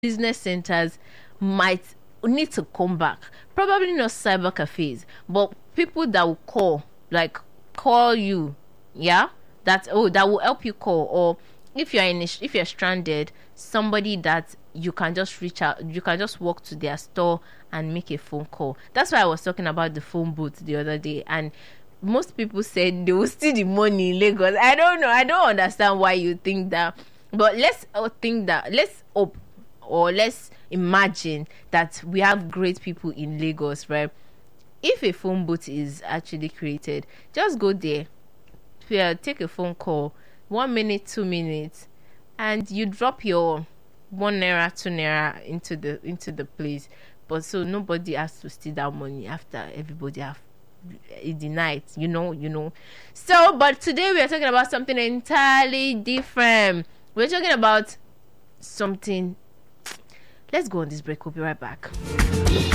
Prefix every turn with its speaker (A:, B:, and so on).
A: business centers might need to come back. Probably not cyber cafes, but people that will call you, yeah, that will help you call, or if you're stranded, somebody that you can just reach out, you can just walk to their store and make a phone call. That's why I was talking about the phone booth the other day, and most people said they will steal the money in Lagos. I don't know. I don't understand why you think that. But let's hope, or let's imagine that we have great people in Lagos, right? If a phone booth is actually created, just go there, take a phone call, 1 minute, 2 minutes, and you drop your 1 naira, 2 naira into the place. But so nobody has to steal that money after everybody have in the night, you know. So, but today we are talking about something entirely different. We're talking about something. Let's go on this break. We'll be right back.